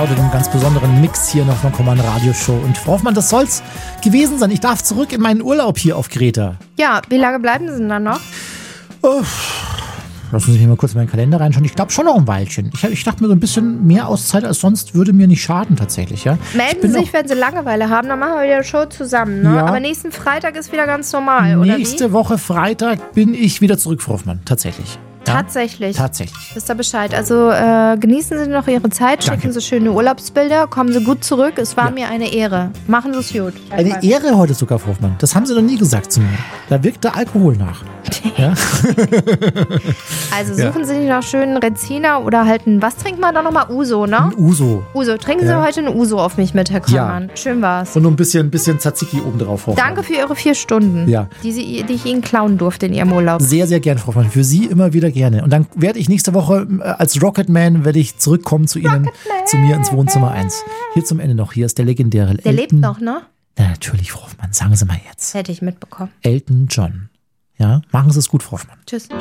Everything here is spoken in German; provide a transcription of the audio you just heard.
Einen ganz besonderen Mix hier noch von Command Radio Show. Und Frau Hoffmann, das soll's gewesen sein. Ich darf zurück in meinen Urlaub hier auf Kreta. Ja, wie lange bleiben Sie denn dann noch? Lassen Sie mich mal kurz in meinen Kalender reinschauen. Ich glaube schon noch ein Weilchen. Ich dachte mir, so ein bisschen mehr Auszeit als sonst würde mir nicht schaden tatsächlich. Ja? Melden Sie sich, wenn Sie Langeweile haben, dann machen wir wieder eine Show zusammen. Ne? Ja. Aber nächsten Freitag ist wieder ganz normal, oder wie? Nächste Woche Freitag bin ich wieder zurück, Frau Hoffmann. Tatsächlich. Ja? Tatsächlich. Wisst ihr Bescheid. Also genießen Sie noch Ihre Zeit, Danke. schicken Sie schöne Urlaubsbilder, kommen Sie gut zurück. Es war mir eine Ehre. Machen Sie es gut. Eine Ehre heute sogar, Frau Hoffmann. Das haben Sie noch nie gesagt zu mir. Da wirkt der Alkohol nach. Ja? Also suchen Sie sich noch schönen Rezina oder halt was trinkt man da nochmal? Uso, ne? Ein Uso. Uso. Trinken Sie heute einen Uso auf mich mit, Herr Kollmann. Ja. Schön war's. Und nur ein bisschen Tzatziki oben drauf. Frau Hoffmann. Danke für Ihre 4 Stunden, Ja. die ich Ihnen klauen durfte in Ihrem Urlaub. Sehr, sehr gern, Frau Hoffmann. Für Sie immer wieder gerne. Und dann werde ich nächste Woche als Rocketman zurückkommen zu Ihnen, zu mir ins Wohnzimmer 1. Hier zum Ende noch. Hier ist der legendäre Der lebt noch, ne? Na, natürlich, Frau Hoffmann. Sagen Sie mal jetzt. Hätte ich mitbekommen. Elton John. Ja, machen Sie es gut, Frau Hoffmann. Tschüss.